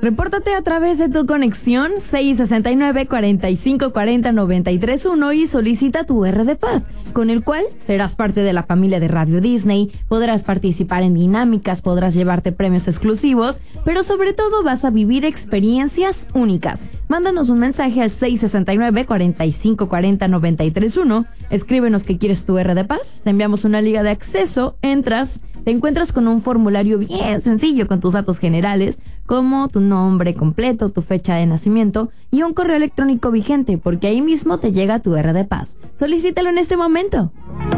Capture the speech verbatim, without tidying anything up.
Repórtate a través de tu conexión seis sesenta y nueve, cuarenta y cinco cuarenta, noventa y tres uno y solicita tu R de Paz, con el cual serás parte de la familia de Radio Disney, podrás participar en dinámicas, podrás llevarte premios exclusivos, pero sobre todo vas a vivir experiencias únicas. Mándanos un mensaje al seis sesenta y nueve, cuarenta y cinco cuarenta, noventa y tres uno, escríbenos que quieres tu R de Paz, te enviamos una liga de acceso, entras, te encuentras con un formulario bien sencillo con tus datos generales, como tu nombre completo, tu fecha de nacimiento y un correo electrónico vigente, porque ahí mismo te llega tu R de Paz. Solicítalo en este momento.